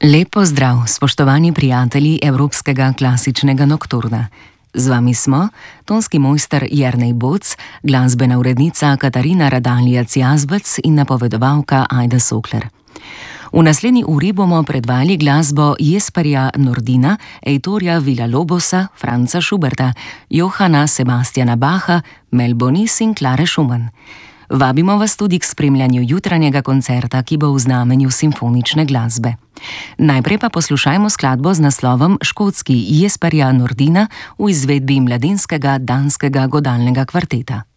Lep pozdrav, spoštovani prijatelji Evropskega klasičnega nokturna. Z vami smo tonski mojster Jernej Boc, glasbena urednica Katarina Radaljac-Jazbec in napovedovalka Ajda Sokler. V naslednji uri bomo predvajali glasbo Jesperja Nordina, Heitorja Villa-Lobosa, Franza Schuberta, Johanna Sebastiana Bacha, Mel Bonis in Klare Schumann. Vabimo vas tudi k spremljanju jutranjega koncerta, ki bo v znamenju simfonične glasbe. Najprej pa poslušajmo skladbo z naslovom Škotski Jesperja Nordina v izvedbi mladinskega danskega godalnega kvarteta.